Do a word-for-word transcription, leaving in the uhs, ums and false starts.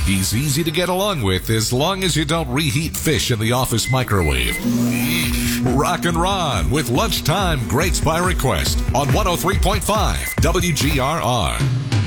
He's easy to get along with as long as you don't reheat fish in the office microwave. Rock and Ron with Lunchtime Greats by Request on one oh three point five W G R R.